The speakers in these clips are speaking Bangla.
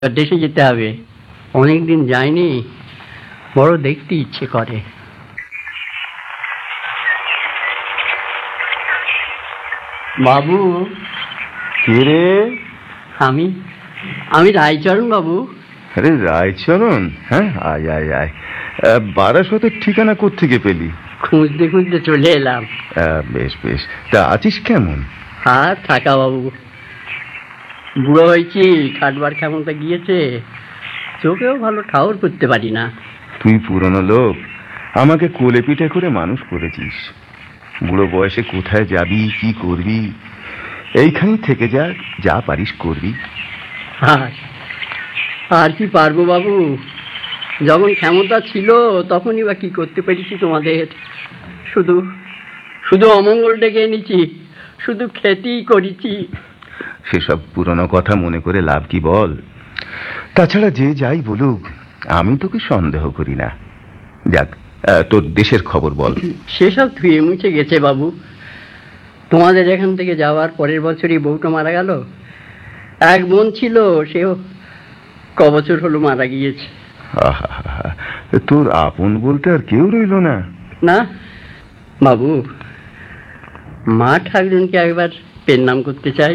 দেশে যেতে হবে, অনেকদিন যায়নি, বড় দেখতে ইচ্ছে করে। বাবু। কে রে? আমি আমি রায়চরণ বাবু। আরে রায়চরণ, হ্যাঁ, আয় আয় আয়। বারাসতের ঠিকানা কোত্থেকে পেলি? খুঁজতে খুঁজতে চলে এলাম। বেশ বেশ, তা আছিস কেমন? আর থাকা বাবু, বুড়ো হয়েছি, খাটবার ক্ষমতা গিয়েছে, চোখেও ভালো ঠাউর করতে পারি না। তুই পুরনো লোক, আমাকে কোলে পিঠে করে মানুষ করেছিস। বুড়ো বয়সে কোথায় যাবি, কি করবি? এইখানেই থেকে যা, যা পারিস করবি। আর কি পারবো বাবু, যখন ক্ষমতা ছিল তখনই বা কি করতে পেরেছি তোমাদের? শুধু শুধু অমঙ্গল ডেকে এনেছি, শুধু খ্যাতিই করেছি। সেসব পুরনো কথা মনে করে লাভ কি বল? তাছাড়া যে যাই বলুক, আমি তোকে সন্দেহ করি না। যাক, তোর দেশের খবর বল। সেসব ধুয়ে মুছে গেছে বাবু। তোমাদের এখান থেকে যাওয়ার পরের বছরই বউটা মারা গেল। এক বোন ছিল, সেও কবছর হলো মারা গিয়েছে। তোর আপন বলতে আর কেউ রইল না? না বাবু, মা ঠাকুরনকে একবার পেন নাম করতে চাই।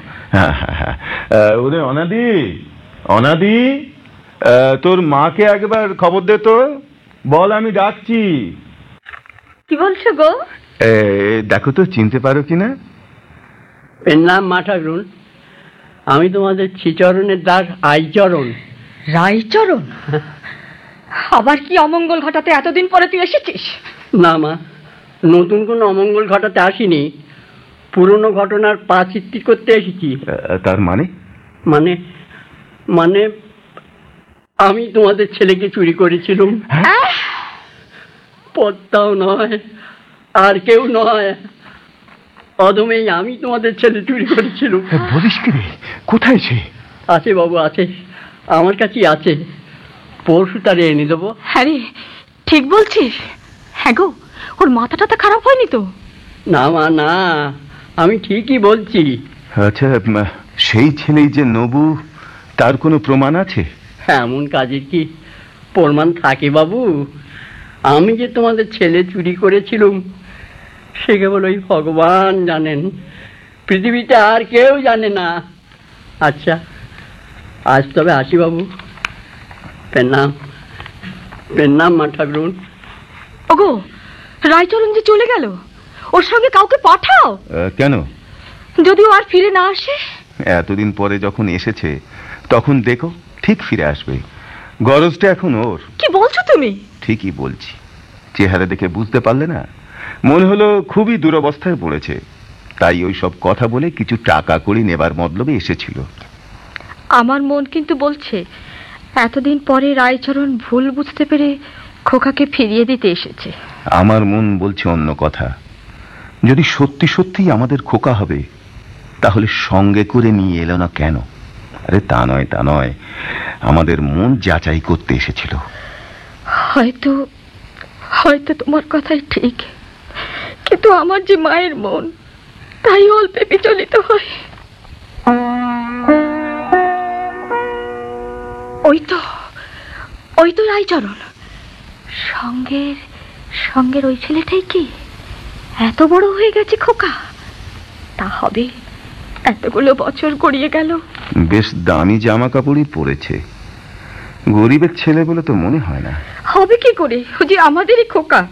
ওরে অনাদি, অনাদি, তোর মাকে একবার খবর দে তো, বল আমি ডাকছি। কি বলছো গো? দেখো তো চিনতে পারো কিনা। পেন নাম মা ঠাকুরন, আমি তোমাদের শ্রীচরণের দাস আইচরণ। রায়চরণ? আবার কি অমঙ্গল ঘটাতে এতদিন পরে তুই এসেছিস? না মা, নতুন কোনো অমঙ্গল ঘটাতে আসিনি, পুরনো ঘটনার প্রাচিত্তি করতে এসেছি। তার মানে? মানে মানে আমি তোমাদের ছেলেকে চুরি করেছিলাম। পদ্মাও নয়, আর কেউ নয়, অদমেই আমি তোমাদের ছেলে চুরি করেছিলাম। বলিস কি রে? কোথায় সে? আছে বাবু, আছে, আমার কাছেই আছে। পরশু তারে এনে দেবো। হ্যাঁ রে, ঠিক বলছিস? হ্যাঁ গো, ওর মাথাটা তো খারাপ হয়নি তো? না মা, না, আমি ঠিকই বলছি। আচ্ছা, সেই ছেলেই যে নবু, তার কোনো প্রমাণ আছে? এমন কাজের কি প্রমাণ থাকে বাবু? আমি যে তোমাদের ছেলে চুরি করেছিলাম সে কেবল ওই ভগবান জানেন, পৃথিবীতে আর কেউ জানে না। আচ্ছা, আজ তবে আসি বাবু। প্রণাম, প্রণাম মা ঠাকুরন। ওগো, রায়চরণ যে চলে গেল, ওর সঙ্গে কাউকে পাঠাও। কেন? যদি ও আর ফিরে না আসে? এতদিন পরে যখন এসেছে, তখন দেখো ঠিক ফিরে আসবে। গরজটা এখন ওর। কি বলছো তুমি? ঠিকই বলছি। চেহারা দেখে বুঝতে পারলে না? মনে হলো খুবই দুরবস্থায় পড়েছে, তাই ওই সব কথা বলে কিছু টাকা কড়ি নেবার মতলবে এসেছিল। আমার মন কিন্তু বলছে এতদিন পরে রায়চরণ ভুল বুঝতে পেরে খোকাকে ফিরিয়ে দিতে এসেছে। আমার মন বলছে অন্য কথা। যদি সত্যি সত্যি আমাদের খোকা হবে, তাহলে সঙ্গে করে নিয়ে এলো না কেন? আরে তা নয়, তা নয়, আমাদের মন যাচাই করতে এসেছিল। হয়তো হয়তো তোমার কথাই ঠিক, কিন্তু আমার যে মায়ের মন, তাই অল্পে বিচলিত হয়। ওই তো রায়চরণ, সঙ্গের ওই ছেলেটাই কি? এত বড় হয়ে গেছে খোকা? তা হবে, এতগুলো বছর গড়িয়ে গেল। বেশ দামি জামা কাপড়ই পরেছে, গরিবের ছেলে বলে তো মনে হয় না। হবে কি করে, ও যে আমাদেরই খোকা।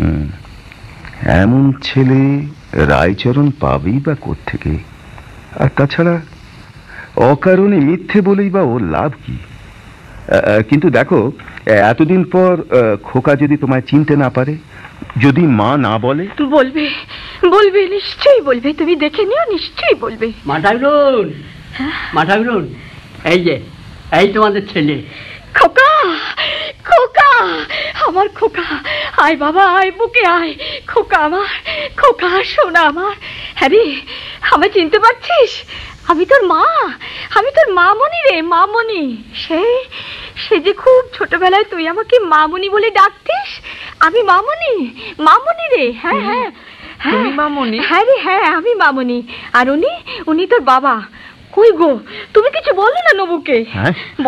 এমন ছেলে রায়চরণ পাবেই বা কোত্থেকে? আর তাছাড়া অকারণে মিথ্যে বলেই বা ওর লাভ কি? কিন্তু দেখো, এতদিন পর খোকা যদি তোমায় চিনতে না পারে, যদি মা না বলে? তুই বলবে, বলবে, নিশ্চয়ই বলবে। তুমি দেখে নিও, নিশ্চয়ই বলবে। মা ঠাকুরন, মা ঠাকুরন, এই যে, এই তোমাদের ছেলে। খোকা, খোকা, আমার খোকা, আয় বাবা, আয়, বুকে আয়। খোকা আমার, খোকা, সোনা আমার। হ্যাঁ রে, আমায় চিনতে পারছিস? আমি তোর মা, আমি তোর মামনি রে, মামনি। সে যে খুব ছোটবেলায় তুই আমাকে মামনি বলে ডাকতিস। আমি মামনি, মামনি রে। হ্যাঁ হ্যাঁ, তুমি মামনি? হ্যাঁ রে, হ্যাঁ, আমি মামনি। আর উনি তোর বাবা। কই গো, তুমি কিছু বলো না নবুকে। হ্যাঁ